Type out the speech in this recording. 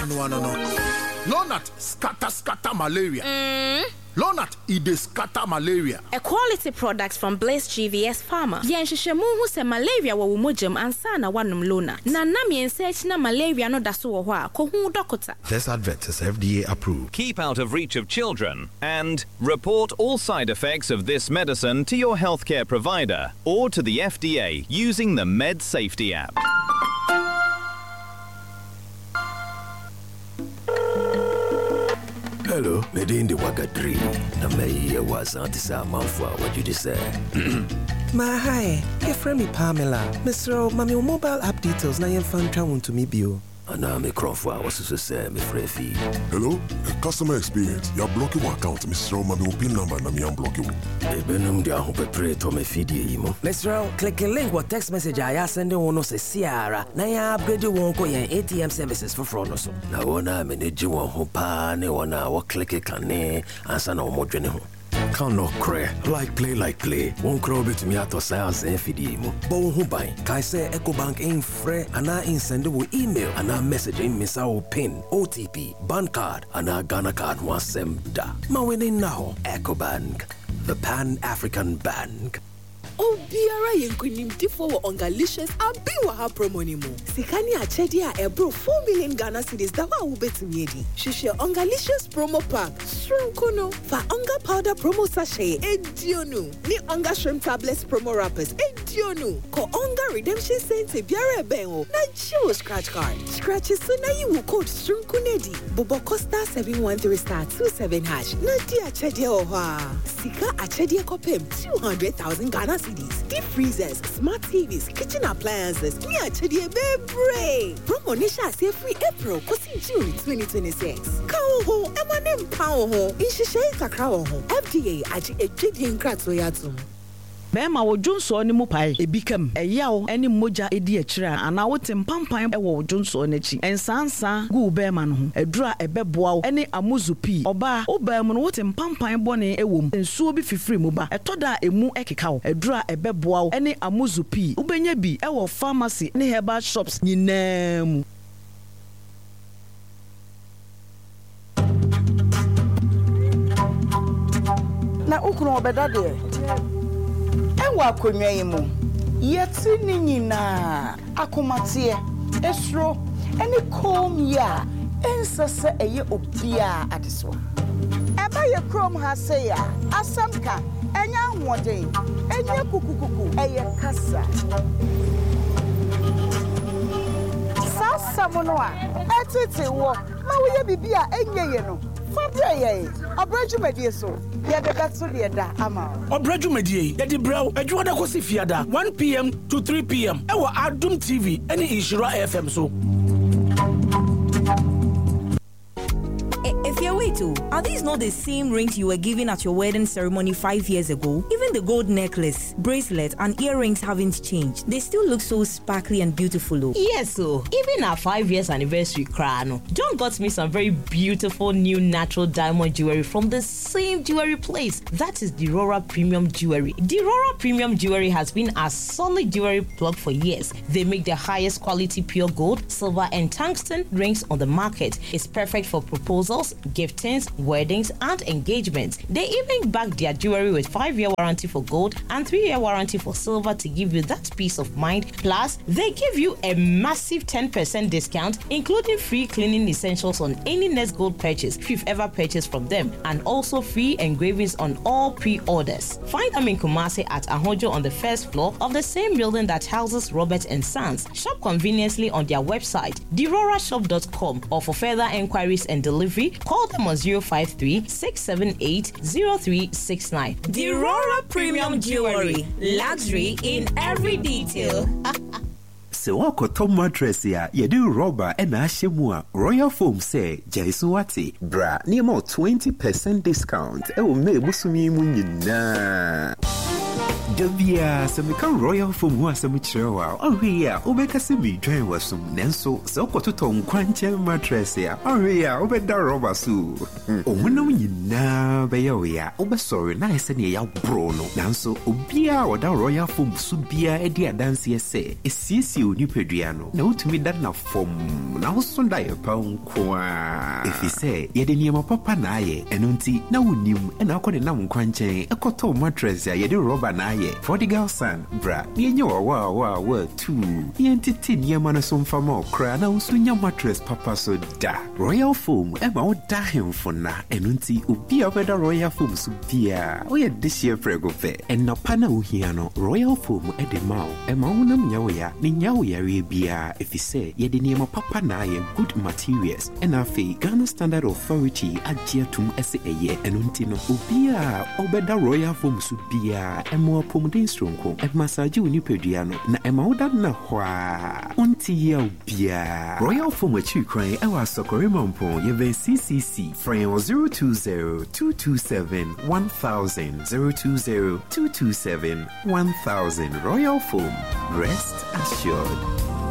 No. Lonat scatter malaria. Lonat ide scatter malaria. A quality product from Blaze GVS Pharma. Yenshishemu hu se malaria wa wumojam ansana wanum Lonat. Na nami search na malaria no daso wo ho a ko hu dokota. This advert is FDA approved. Keep out of reach of children and report all side effects of this medicine to your healthcare provider or to the FDA using the Med Safety app. Hello, Medindi Wagadri. Namei was Antisa Malfa, what you say? Ma hi, your friend Pamela. Mr. Mami mobile app details na yen fan travel to me bio. Anami Crawford was to say me free. Hello, customer experience. You're blocking your account, Mr. Mami pin number na me unblock you. Ebenum dia ho pepre to me feed imo. Mr. click a link what text message I send one se Ciara. Na ya upgrade won ko yen ATM services for fraud so. Na wona manage won ho pa ne wona wo click kan ne ansa na mo dwene ho. Can no cray like play won crow bit me ato science and feed mo bo hu ban kai say EcoBank in free ana in send wo email ana message in misa wo pin OTP bank card ana Ghana card wasem da ma winning now EcoBank, the Pan-African Bank. Obiara yenkunimdi for Ongalicious abiwa ha promo ni mo. Sikani achedi a ebro 4 million Ghana cedis da wa ubetumi edi. Shishe Ongalicious promo pack. Shrimp fa onga powder promo sachet edionu. Ni onga shrimp tablets promo wrappers edionu. Ko onga redemption cents biara benwo. Na chiwo scratch card. Scratches so na you code shrinkunedi. Bobo Costa 713*27#. Na di achedi oha. Sika achedi kopem 200,000 Ghana cedis. Deep freezers, smart TVs, kitchen appliances. Me achedi bebre. Promo nisha say free April kosi June 2026. Kawo ho, emanem pawo ho. Inshishe kakra ho. FDA aji ejidi nkrato yatum. Bema wo Johnson ni mu pai ebikam eyawo eni moja edi akira ana wote mpampan e wo Johnson n'achi ensansa gu bema no ho edura ebeboa wo eni amuzupi oba obam no wote mpampan bone ewom ensuo bi fifiri mu ba etoda emu ekeka wo edura ebeboa wo eni amuzupi ubenya bi e wo pharmacy ne herbal shops nyinam. Na ukunu obeda de ewa konwa yimu yeti ni nyina akomatie esro eni kom ya ensese eye obia adeswa eba ye krom ha se ya asamka enya ahoden enya kukukuku eye kasa sasa mono a etete wo ma wo ye bibia enye ye no fabre ye obrajumedie so ya de beto de da ama obrajumedie ya de braw adwo da kosi fiada 1 p.m. to 3 p.m. ewa Adum TV any Ishira FM so. If you're waiting, are these not the same rings you were given at your wedding ceremony 5 years ago? Even the gold necklace, bracelet, and earrings haven't changed. They still look so sparkly and beautiful. Yes, so even our 5 years anniversary crown, John got me some very beautiful new natural diamond jewelry from the same jewelry place. That is Dirora Premium Jewelry. Dirora Premium Jewelry has been a solid jewelry plug for years. They make the highest quality pure gold, silver, and tungsten rings on the market. It's perfect for proposals, giftings, weddings, and engagements. They even back their jewelry with 5-year warranty for gold and 3-year warranty for silver to give you that peace of mind. Plus, they give you a massive 10% discount, including free cleaning essentials on any Nest Gold purchase if you've ever purchased from them, and also free engravings on all pre-orders. Find them in Kumasi at Ahojo on the first floor of the same building that houses Robert & Sons. Shop conveniently on their website, dirorashop.com, or for further enquiries and delivery, call them on 053-678-0369. Dirora Premium Jewelry. Luxury in every detail. Se wako tom mattress ya yedu rubber ena ashemua Royal Foam say Jaisu wati bra niemo 20% discount ewo me busumi mu nyina. Dabia, some royal from who are some chihuahua. Oh, yeah, Obekasimi, join was some Nenso, Sokoton, Quantum mattress here. Oh, yeah, Obeda Robasu. Oh, no, you na, Bayoya, Obesorry, nice and ya brono. Nanso, Obia or the royal from Subia, Edia Dancia say, a CCU New Pedriano. No, to me that now from now Sunday a pound qua. If he say, Yet in your papa naye, and unti, now nim, and I could now quanche, a cotton mattress, ya do robber naye, for the girl son, bra, you know, wow, word too. Yantitin Yamanason for more cry, now swing your mattress, papa so da. Royal foam, Emma would die him for na, and unti, Ubia better royal foam subia. We had this year prego fair, and no pana uhiano, royal foam at the mouth, and maunam yawaya, Ninyawaya bia, if he say, yet the name of papa naye, good materials, and a fee, Ghana Standard Authority at Jetum SAA, and untino, Ubia, Obeda royal foam subia, and more pomodin stronco, and massage new pediano, na emauda na hua, unti ya ubia. Royal foam a chu cry, I was Socorimampo, Yeve CCC, frame 020-227-1000, 020-227-1000, Royal foam, rest assured.